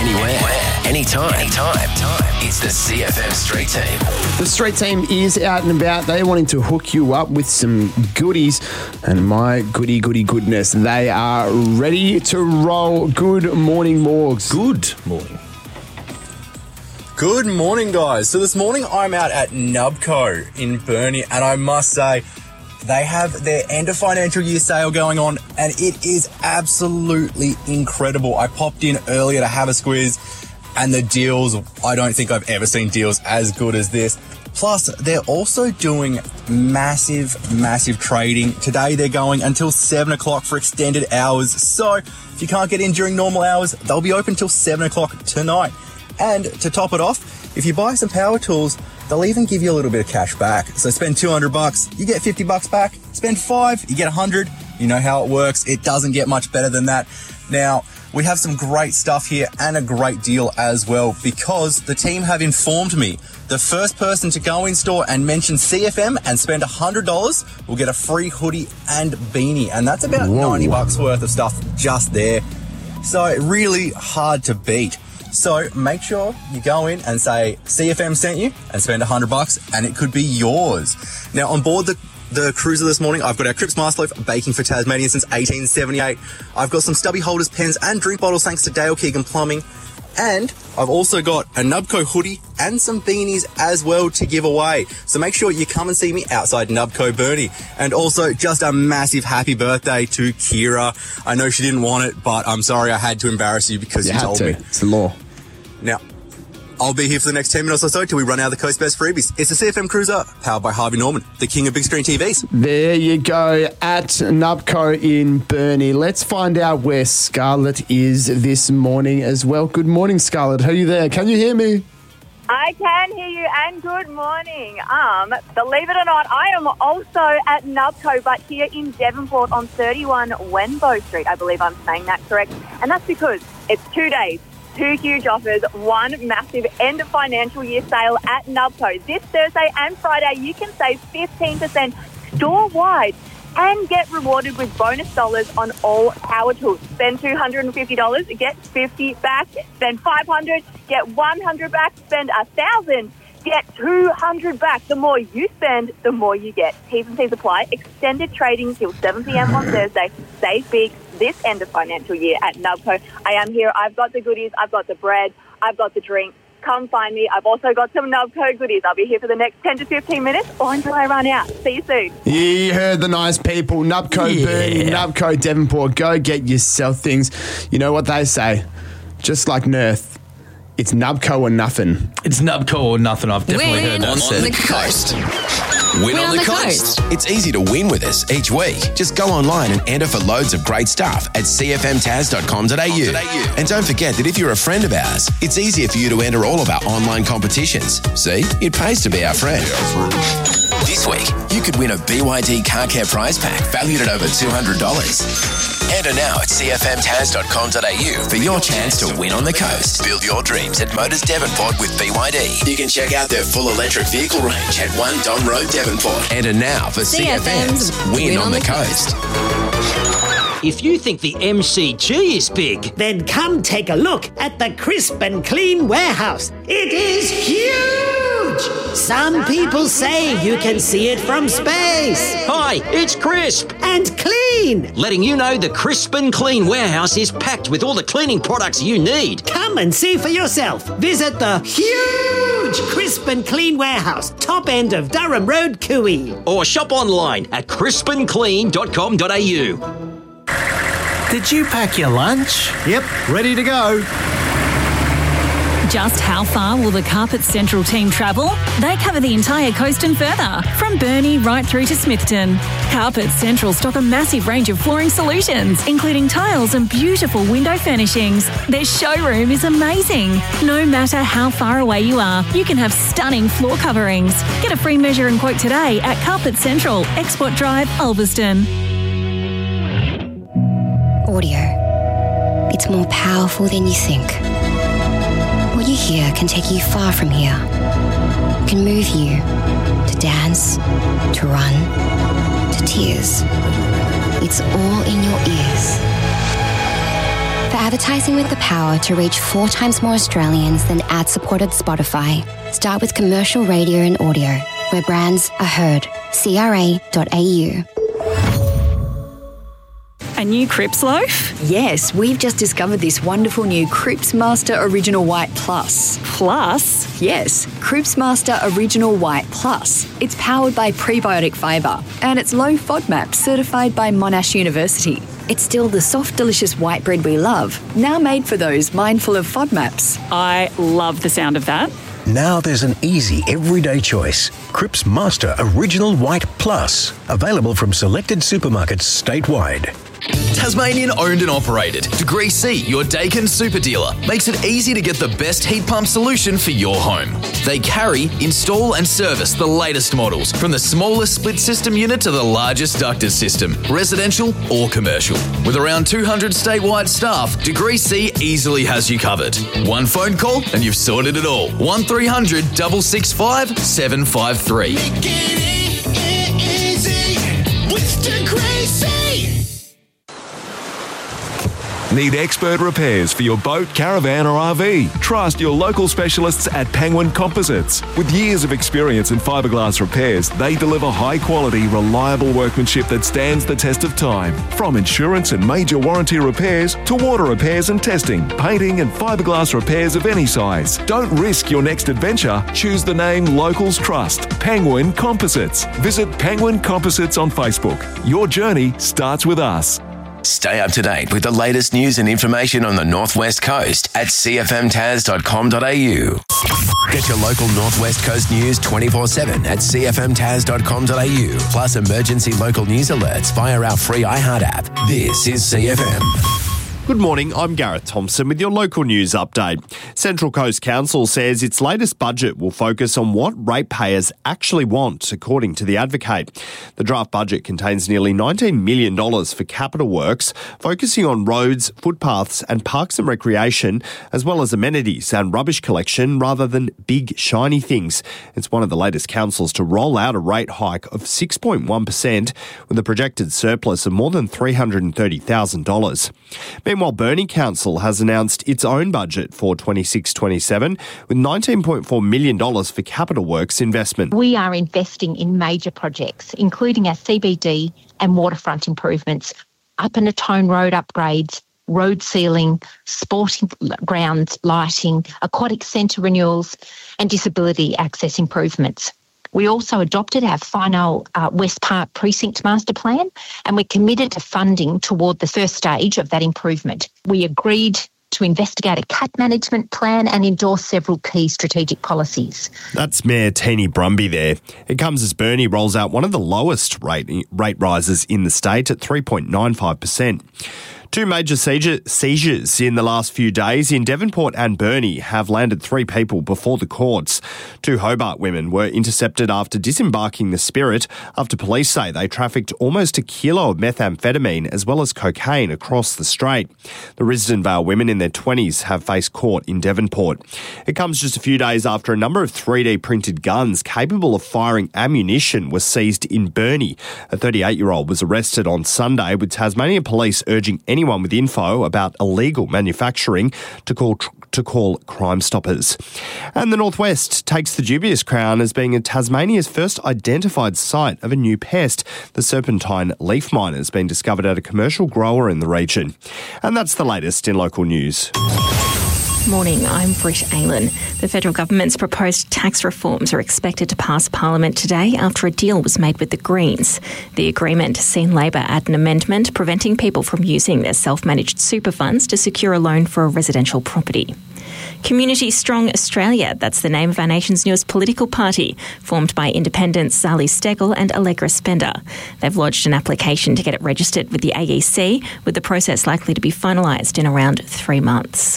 anywhere, anytime. It's the CFM Street Team. The Street Team is out and about. They're wanting to hook you up with some goodies. And my goodness, they are ready to roll. Good morning, Morgs. Good morning. Good morning, guys. So this morning I'm out at Nubco in Burnie, and I must say, they have their end of financial year sale going on, and it is absolutely incredible. I popped in earlier to have a squeeze, and the deals, I don't think I've ever seen deals as good as this. Plus, they're also doing massive trading. Today, they're going until 7 o'clock for extended hours. So, if you can't get in during normal hours, they'll be open till 7 o'clock tonight. And to top it off, if you buy some power tools, they'll even give you a little bit of cash back. So spend $200, you get $50 back. Spend $5, you get $100. You know how it works. It doesn't get much better than that. Now, we have some great stuff here and a great deal as well, because the team have informed me the first person to go in store and mention CFM and spend $100 will get a free hoodie and beanie. And that's about $90 worth of stuff just there. So really hard to beat. So make sure you go in and say CFM sent you and spend $100 and it could be yours. Now on board the cruiser this morning, I've got our Cripps Master Loaf baking for Tasmania since 1878. I've got some stubby holders, pens and drink bottles thanks to Dale Keegan Plumbing. And I've also got a Nubco hoodie and some beanies as well to give away. So make sure you come and see me outside Nubco Burnie. And also just a massive happy birthday to Kira. I know she didn't want it, but I'm sorry I had to embarrass you because you told me. It's the law. Now, I'll be here for the next 10 minutes or so till we run out of the Coast Best freebies. It's the CFM Cruiser, powered by Harvey Norman, the king of big screen TVs. There you go, at Nubco in Burnie. Let's find out where Scarlett is this morning as well. Good morning, Scarlett. Are you there? Can you hear me? I can hear you, and good morning. Believe it or not, I am also at Nubco, but here in Devonport on 31 Wenbo Street. I believe I'm saying that correct. And that's because it's 2 days. 2 huge offers, one massive end of financial year sale at Nubco. This Thursday and Friday, you can save 15% store-wide and get rewarded with bonus dollars on all power tools. Spend $250, get $50 back. Spend $500, get $100 back. Spend $1,000, get $200 back. The more you spend, the more you get. T's and C's apply. Extended trading till 7 p.m. on Thursday. Save big this end of financial year at Nubco. I am here. I've got the goodies. I've got the bread. I've got the drink. Come find me. I've also got some Nubco goodies. I'll be here for the next 10 to 15 minutes or until I run out. See you soon. You heard the nice people. Nubco Burnie, Nubco Devonport. Go get yourself things. You know what they say? Just like Nerth, it's Nubco or nothing. It's Nubco or nothing. I've definitely heard that said. On the coast. Win on the coast. It's easy to win with us each week. Just go online and enter for loads of great stuff at cfmtaz.com.au. And don't forget that if you're a friend of ours, it's easier for you to enter all of our online competitions. See, it pays to be our friend. This week, you could win a BYD car care prize pack valued at over $200. Enter now at cfmtaz.com.au for your chance to win on the coast. Build your dreams at Motors Devonport with BYD. You can check out their full electric vehicle range at 1 Don Road, Devonport. Enter now for CFM's Win on the Coast. If you think the MCG is big, then come take a look at the Crisp and Clean warehouse. It is huge! Some people say you can see it from space. Hi, it's Crisp and Clean, letting you know the Crisp and Clean warehouse is packed with all the cleaning products you need. Come and see for yourself. Visit the huge Crisp and Clean warehouse, top end of Durham Road, Cooey. Or shop online at crispandclean.com.au. Did you pack your lunch? Yep, ready to go. Just how far will the Carpet Central team travel? They cover the entire coast and further, from Burnie right through to Smithton. Carpet Central stock a massive range of flooring solutions, including tiles and beautiful window furnishings. Their showroom is amazing. No matter how far away you are, you can have stunning floor coverings. Get a free measure and quote today at Carpet Central, Export Drive, Ulverston. Audio. It's more powerful than you think. What you hear can take you far from here. It can move you to dance, to run, to tears. It's all in your ears. For advertising with the power to reach 4 times more Australians than ad-supported Spotify, start with commercial radio and audio, where brands are heard. CRA.au. A new Cripps loaf? Yes, we've just discovered this wonderful new Cripps Master Original White Plus. Plus? Yes, Cripps Master Original White Plus. It's powered by prebiotic fibre and it's low FODMAP certified by Monash University. It's still the soft, delicious white bread we love, now made for those mindful of FODMAPs. I love the sound of that. Now there's an easy, everyday choice. Cripps Master Original White Plus. Available from selected supermarkets statewide. Tasmanian owned and operated, Degree C, your Dakin super dealer, makes it easy to get the best heat pump solution for your home. They carry, install and service the latest models, from the smallest split system unit to the largest ducted system, residential or commercial. With around 200 statewide staff, Degree C easily has you covered. One phone call and you've sorted it all. 1300 665 753. Make it easy with Degree C. Need expert repairs for your boat, caravan or RV? Trust your local specialists at Penguin Composites. With years of experience in fiberglass repairs, they deliver high-quality, reliable workmanship that stands the test of time. From insurance and major warranty repairs to water repairs and testing, painting and fiberglass repairs of any size. Don't risk your next adventure. Choose the name locals trust. Penguin Composites. Visit Penguin Composites on Facebook. Your journey starts with us. Stay up to date with the latest news and information on the Northwest Coast at cfmtas.com.au. Get your local Northwest Coast news 24/7 at cfmtas.com.au. Plus emergency local news alerts via our free iHeart app. This is CFM. Good morning, I'm Gareth Thompson with your local news update. Central Coast Council says its latest budget will focus on what ratepayers actually want, according to The Advocate. The draft budget contains nearly $19 million for capital works, focusing on roads, footpaths and parks and recreation, as well as amenities and rubbish collection rather than big, shiny things. It's one of the latest councils to roll out a rate hike of 6.1% with a projected surplus of more than $330,000. Meanwhile, Burnie Council has announced its own budget for 26-27 with $19.4 million for capital works investment. We are investing in major projects, including our CBD and waterfront improvements, Up and Atone Road upgrades, road sealing, sporting grounds lighting, aquatic centre renewals and disability access improvements. We also adopted our final West Park Precinct Master Plan, and we're committed to funding toward the first stage of that improvement. We agreed to investigate a cat management plan and endorse several key strategic policies. That's Mayor Teeny Brumby there. It comes as Burnie rolls out one of the lowest rate rises in the state at 3.95%. Two major seizures in the last few days in Devonport and Burnie have landed 3 people before the courts. 2 Hobart women were intercepted after disembarking the Spirit after police say they trafficked almost 1 kilo of methamphetamine as well as cocaine across the strait. The Risdon Vale women in their 20s have faced court in Devonport. It comes just a few days after a number of 3D printed guns capable of firing ammunition was seized in Burnie. A 38-year-old was arrested on Sunday with Tasmania Police urging anyone with info about illegal manufacturing to call Crime Stoppers. And the Northwest takes the dubious crown as being Tasmania's first identified site of a new pest. The serpentine leaf miner has been discovered at a commercial grower in the region. And that's the latest in local news. Morning, I'm Britt Aylan. The federal government's proposed tax reforms are expected to pass Parliament today after a deal was made with the Greens. The agreement has seen Labor add an amendment preventing people from using their self-managed super funds to secure a loan for a residential property. Community Strong Australia, that's the name of our nation's newest political party, formed by independents Zali Steggall and Allegra Spender. They've lodged an application to get it registered with the AEC, with the process likely to be finalised in around 3 months.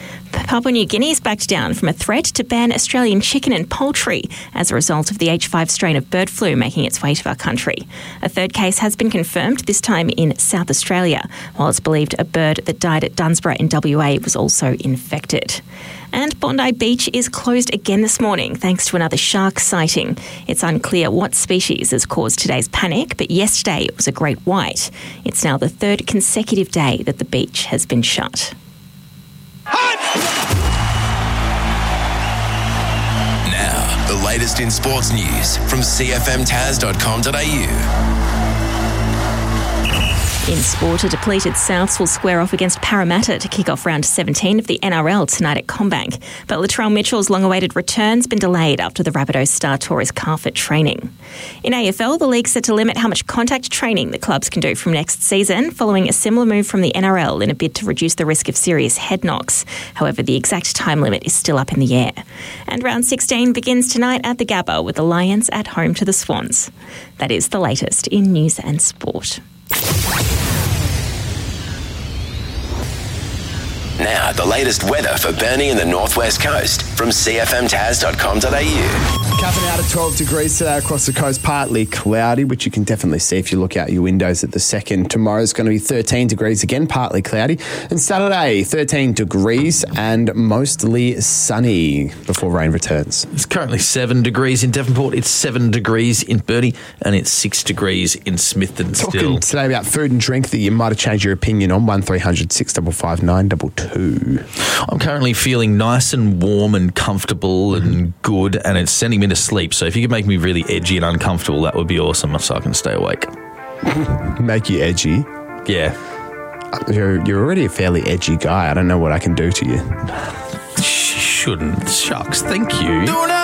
Papua New Guinea's backed down from a threat to ban Australian chicken and poultry as a result of the H5 strain of bird flu making its way to our country. A third case has been confirmed, this time in South Australia, while it's believed a bird that died at Dunsborough in WA was also infected. And Bondi Beach is closed again this morning thanks to another shark sighting. It's unclear what species has caused today's panic, but yesterday it was a great white. It's now the 3rd consecutive day that the beach has been shut. Now, the latest in sports news from cfmtaz.com.au. In sport, a depleted Souths will square off against Parramatta to kick off round 17 of the NRL tonight at CommBank. But Latrell Mitchell's long-awaited return's been delayed after the Rabbitohs star tore his calf at training. In AFL, the league's set to limit how much contact training the clubs can do from next season, following a similar move from the NRL in a bid to reduce the risk of serious head knocks. However, the exact time limit is still up in the air. And round 16 begins tonight at the Gabba with the Lions at home to the Swans. That is the latest in news and sport. Now, the latest weather for Burnie and the Northwest Coast from cfmtaz.com.au. Capping out at 12 degrees today across the coast, partly cloudy, which you can definitely see if you look out your windows at the second. Tomorrow's going to be 13 degrees again, partly cloudy. And Saturday, 13 degrees and mostly sunny before rain returns. It's currently 7 degrees in Devonport, it's 7 degrees in Burnie, and it's 6 degrees in Smithton still. Talking today about food and drink that you might have changed your opinion on, 1300 655 922. I'm currently feeling nice and warm and comfortable and good, and it's sending me to sleep. So if you could make me really edgy and uncomfortable, that would be awesome so I can stay awake. Make you edgy? Yeah. You're already a fairly edgy guy. I don't know what I can do to you. Shouldn't. Shucks. Thank you.